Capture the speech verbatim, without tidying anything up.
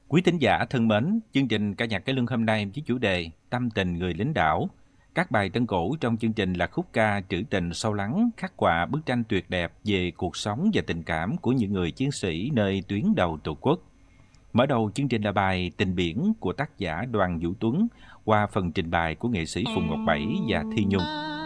Quý thính giả thân mến, chương trình ca nhạc cải lương hôm nay với chủ đề Tâm tình người lính đảo. Các bài tân cổ trong chương trình là khúc ca trữ tình sâu lắng, khắc họa bức tranh tuyệt đẹp về cuộc sống và tình cảm của những người chiến sĩ nơi tuyến đầu Tổ quốc. Mở đầu chương trình là bài Tình biển của tác giả Đoàn Vũ Tuấn qua phần trình bày của nghệ sĩ Phùng Ngọc Bảy và Thi Nhung.